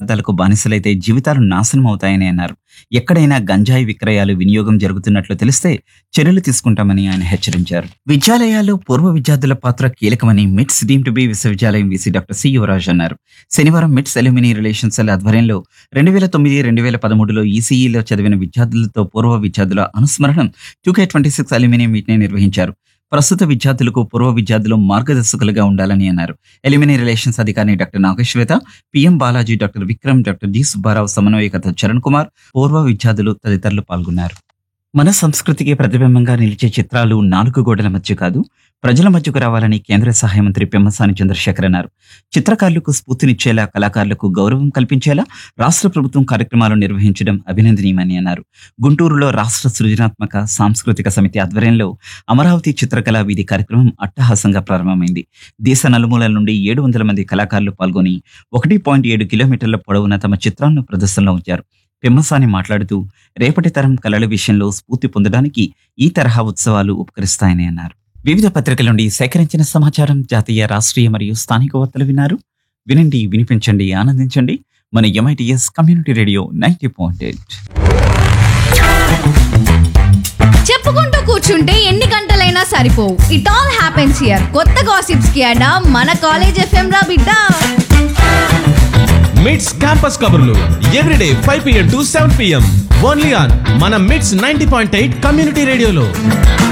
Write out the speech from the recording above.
పదార్థాలకు బానిసలైతే జీవితాలు నాశనం అవుతాయని అన్నారు. ఎక్కడైనా గంజాయి విక్రయాలు, వినియోగం జరుగుతున్నట్లు తెలిస్తే చర్యలు తీసుకుంటామని ఆయన హెచ్చరించారు. విద్యాలయాల్లో పూర్వ విద్యార్థుల పాత్ర కీలకమని మిట్స్ డీమ్ టు బి విశ్వవిద్యాలయం వీసీ డాక్టర్ సి యువరాజ్ అన్నారు. శనివారం మిట్స్ అల్యూమినీ రిలేషన్స్ సెల్ ఆధ్వర్యంలో 2009-2013లో ఈసీఈలో చదివిన విద్యార్థులతో పూర్వ విద్యార్థుల అనుస్మరణం 2K26 అల్యూమినీ మీట్ ని నిర్వహించారు. ప్రస్తుత విద్యార్థులకు పూర్వ విద్యార్థులు మార్గదర్శకులుగా ఉండాలని అన్నారు. ఎల్యూమినీ రిలేషన్స్ అధికారి doctor నాగేశ్వేత, PM Balaji, doctor Vikram, doctor G Subbarao, సమన్వయకర్త చరణ్ కుమార్, పూర్వ విద్యార్థులు తదితరులు పాల్గొన్నారు. మన సంస్కృతికి ప్రతిబింబంగా నిలిచే చిత్రాలు 4 గోడల మధ్య కాదు, ప్రజల మధ్యకు రావాలని కేంద్ర సహాయ మంత్రి పెమ్మసాని చంద్రశేఖర్ అన్నారు. చిత్రకారులకు స్ఫూర్తినిచ్చేలా, కళాకారులకు గౌరవం కల్పించేలా రాష్ట్ర ప్రభుత్వం కార్యక్రమాలు నిర్వహించడం అభినందనీయమని అన్నారు. గుంటూరులో రాష్ట్ర సృజనాత్మక సాంస్కృతిక సమితి ఆధ్వర్యంలో అమరావతి చిత్రకళా వీధి కార్యక్రమం అట్టహాసంగా ప్రారంభమైంది. దేశ నలుమూలల నుండి 700 మంది కళాకారులు పాల్గొని 1.7 కిలోమీటర్ల పొడవున తమ చిత్రాలను ప్రదర్శనలో ఉంచారు. పెమ్మసాని మాట్లాడుతూ రేపటి తరం కళల విషయంలో స్ఫూర్తి పొందడానికి ఈ తరహా ఉత్సవాలు ఉపకరిస్తాయని అన్నారు. వివిధ పత్రికల నుండి సేకరించిన సమాచారం, జాతీయ, రాష్ట్రీయ మరియు స్థానిక వార్తలు విన్నారు. వినండి, వినిపించండి, ఆనందించండి. మన MITS కమ్యూనిటీ రేడియో 90.8. చెప్పుకుంటూ కూర్చుంటే ఎన్ని గంటలైనా సరిపోవు. It all happens here. కొత్త గాసిప్స్ కి అడా మన కాలేజ్ FM రా బిడ్డ. మిట్స్ క్యాంపస్ కబుర్లు everyday 5 PM to 7 PM only on మన మిట్స్ 90.8 కమ్యూనిటీ రేడియోలో.